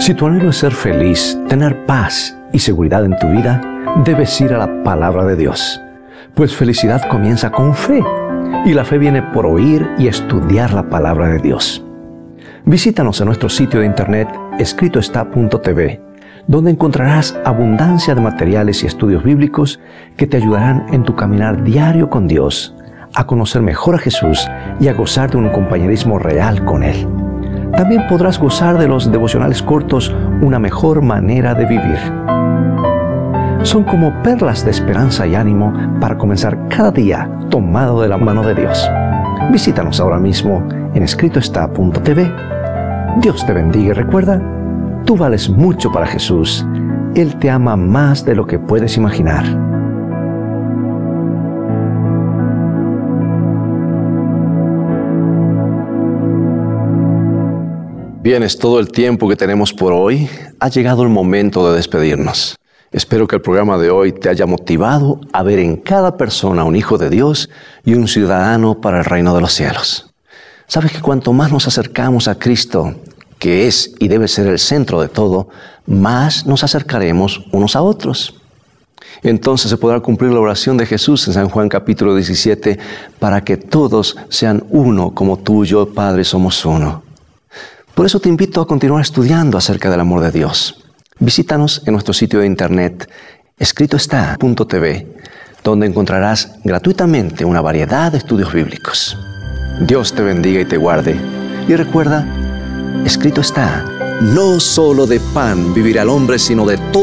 Si tu anhelo es ser feliz, tener paz y seguridad en tu vida, debes ir a la palabra de Dios. Pues felicidad comienza con fe, y la fe viene por oír y estudiar la palabra de Dios. Visítanos en nuestro sitio de internet escritoestá.tv, donde encontrarás abundancia de materiales y estudios bíblicos que te ayudarán en tu caminar diario con Dios, a conocer mejor a Jesús y a gozar de un compañerismo real con Él. También podrás gozar de los devocionales cortos, Una mejor manera de vivir. Son como perlas de esperanza y ánimo para comenzar cada día tomado de la mano de Dios. Visítanos ahora mismo en escritoestá.tv. Dios te bendiga y recuerda, tú vales mucho para Jesús. Él te ama más de lo que puedes imaginar. Bien, es todo el tiempo que tenemos por hoy. Ha llegado el momento de despedirnos. Espero que el programa de hoy te haya motivado a ver en cada persona un hijo de Dios y un ciudadano para el reino de los cielos. Sabes que cuanto más nos acercamos a Cristo, que es y debe ser el centro de todo, más nos acercaremos unos a otros. Entonces se podrá cumplir la oración de Jesús en San Juan capítulo 17, para que todos sean uno como tú y yo, Padre, somos uno. Por eso te invito a continuar estudiando acerca del amor de Dios. Visítanos en nuestro sitio de internet escritoestá.tv, donde encontrarás gratuitamente una variedad de estudios bíblicos. Dios te bendiga y te guarde. Y recuerda, escrito está: no solo de pan vivirá el hombre, sino de todo